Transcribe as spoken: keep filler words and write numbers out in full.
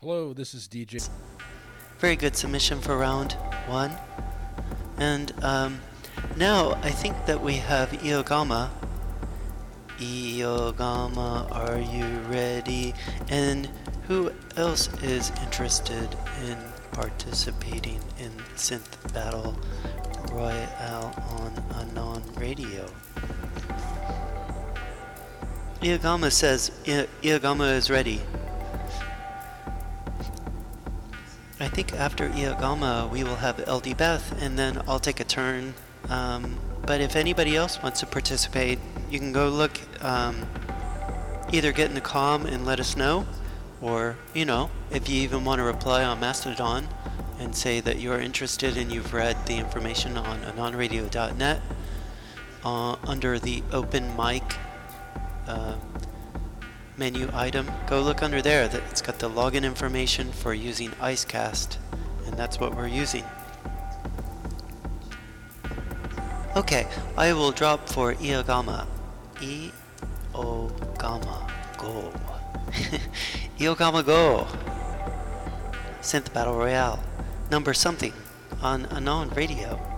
Hello, this is D J. Very good submission for round one. And um, now I think that we have Iogama. Iogama, are you ready? And who else is interested in participating in Synth Battle Royale on Anon Radio? Iogama says I- Iogama is ready. I think after Iogama we will have L D Beth, and then I'll take a turn. Um, but if anybody else wants to participate, you can go look, um, either get in the comm and let us know, or, you know, if you even want to reply on Mastodon and say that you're interested and you've read the information on anonradio dot net uh, under the open mic uh, menu item, go look under there. That it's got the login information for using Icecast, and that's what we're using. Okay, I will drop for Iogama. Iogama go. Iogama go. Synth Battle Royale. Number something on Anon Radio.